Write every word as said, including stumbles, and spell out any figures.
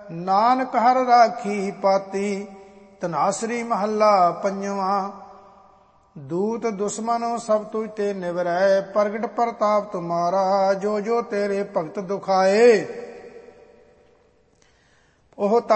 ਨਾਨਕ ਹਰਿ ਰਾਖੀ ਪਾਤੀ। ਧਨਾਸਰੀ ਮਹੱਲਾ ਪੰਜਵਾਂ। ਦੂਤ ਦੁਸ਼ਮਨ ਸਭ ਤੁਝ ਤੇ ਨਿਵਰੈ, ਪ੍ਰਗਟ ਪ੍ਰਤਾਪ ਤੁਮਾਰਾ, ਜੋ ਜੋ ਤੇਰੇ ਭਗਤ ਦੁਖਾਏ। ਉਹ